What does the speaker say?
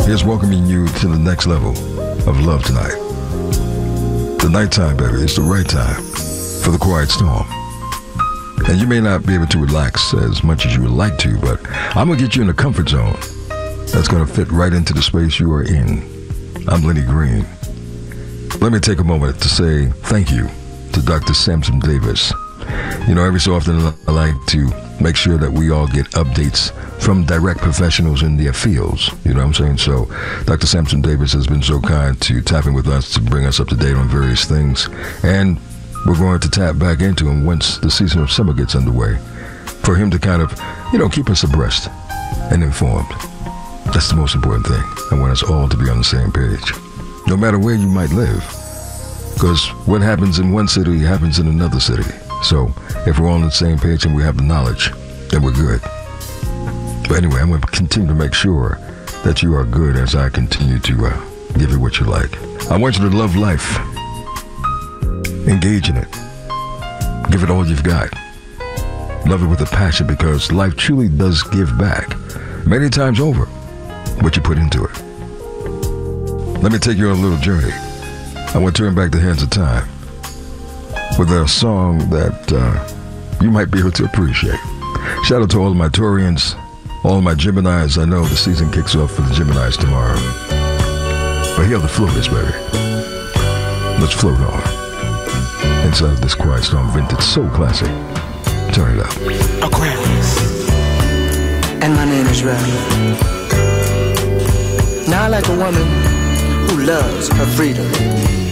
Here's welcoming you to the next level of love tonight. The nighttime, baby, it's the right time for the quiet storm. And you may not be able to relax as much as you would like to, but I'm going to get you in a comfort zone that's going to fit right into the space you are in. I'm Lenny Green. Let me take a moment to say thank you to Dr. Samson Davis. You know, every so often I like to make sure that we all get updates from direct professionals in their fields. You know what I'm saying? So Dr. Samson Davis has been so kind to tap in with us to bring us up to date on various things. And we're going to tap back into him once the season of summer gets underway for him to kind of, keep us abreast and informed. That's the most important thing. I want us all to be on the same page, no matter where you might live. Because what happens in one city happens in another city. So if we're all on the same page and we have the knowledge, then we're good. But anyway, I'm going to continue to make sure that you are good as I continue to give you what you like. I want you to love life. Engage in it. Give it all you've got. Love it with a passion, because life truly does give back many times over what you put into it. Let me take you on a little journey. I want to turn back the hands of time with a song that you might be able to appreciate. Shout out to all of my Taurians, all of my Geminis. I know the season kicks off for the Geminis tomorrow. But here the float is, baby. Let's float on inside of this quiet storm vintage soul classic. Turn it up. Aquarius, and my name is Ray. Now I like a woman who loves her freedom.